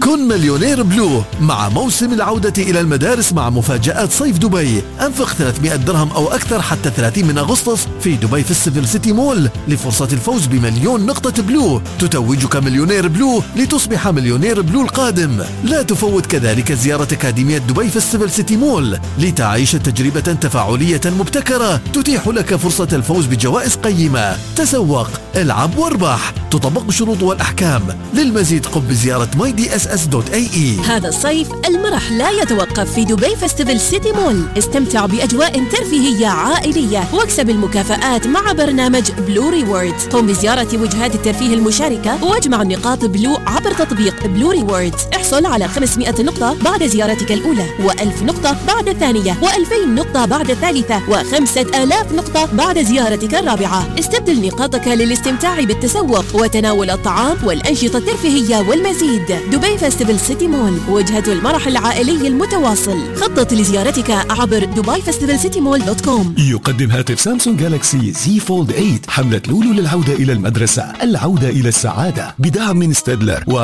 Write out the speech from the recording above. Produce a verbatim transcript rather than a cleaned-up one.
كن مليونير بلو مع موسم العودة إلى المدارس مع مفاجآت صيف دبي. أنفق ثلاثمائة درهم أو أكثر حتى ثلاثين من أغسطس في دبي فيستيفال سيتي مول لفرصة الفوز بمليون نقطة بلو تتوجك مليونير بلو لتصبح مليونير بلو القادم. لا تفوت كذلك زيارة أكاديمية دبي فيستيفال سيتي مول لتعيش تجربة تفاعلية مبتكرة تتيح لك فرصة الفوز بجوائز قيمة. تسوق، العب واربح. تطبق الشروط والأحكام. للمزيد قم بزيارة ماي دي اس اس دوت اي اي. هذا الصيف المرح لا يتوقف في دبي فيستيفال سيتي مول. استمتع بأجواء ترفيهية عائلية واكسب المكافآت مع برنامج بلو ريوردز. قم بزيارة وجهات الترفيه المشاركة واجمع نقاط بلو عبر تطبيق بلو ريوردز. احصل على خمسمائة نقطة بعد زيارتك الأولى، وألف نقطة بعد الثانية، وألفين نقطة بعد الثالثة، وخمسة آلاف نقطة بعد زيارتك الرابعة. استبدل نقاطك للاستمتاع بالتسوق وتناول الطعام والأنشطة الترفيهية والمزيد. دبي فيستيفال سيتي مول، وجهة المرح العائلي المتواصل. خطط لزيارتك عبر دبي فيستيفال سيتي مول دوت كوم. يقدم هاتف سامسونج جالاكسي زي فولد ثمانية حملة لولو للعودة إلى المدرسة، العودة إلى السعادة بدعم من ستادلر.